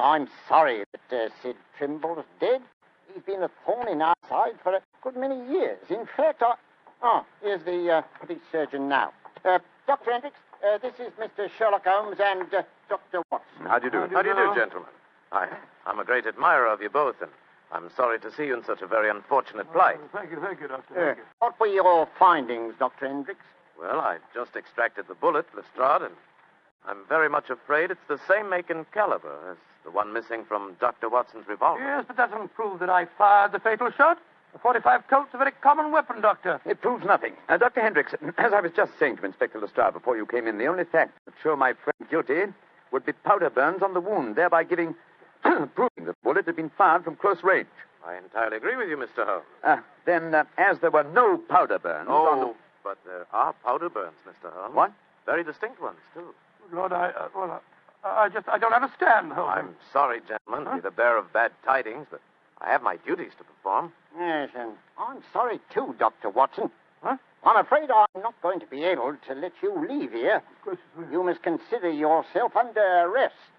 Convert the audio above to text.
I'm sorry that Sid Trimble's dead. He's been a thorn in our side for a good many years. In fact, here's the police surgeon now. Dr. Hendricks, this is Mr. Sherlock Holmes and Dr. Watson. How do you do? How do you do, gentlemen? I'm a great admirer of you both, and I'm sorry to see you in such a very unfortunate plight. Thank you, Doctor. Thank you. What were your findings, Dr. Hendricks? Well, I just extracted the bullet, Lestrade, and I'm very much afraid it's the same make and caliber as the one missing from Dr. Watson's revolver. Yes, but that doesn't prove that I fired the fatal shot. The 45 Colt's a very common weapon, Doctor. It proves nothing. Dr. Hendricks, as I was just saying to Inspector Lestrade before you came in, the only fact that would show my friend guilty would be powder burns on the wound, thereby proving the bullet had been fired from close range. I entirely agree with you, Mr. Holmes. Then, as there were no powder burns on the... But there are powder burns, Mr. Holmes. What? Very distinct ones, too. Lord, I don't understand, Holmes. I'm sorry, gentlemen, to be the bearer of bad tidings, but I have my duties to perform. Yes, and I'm sorry, too, Dr. Watson. Huh? I'm afraid I'm not going to be able to let you leave here. Of course. You must consider yourself under arrest.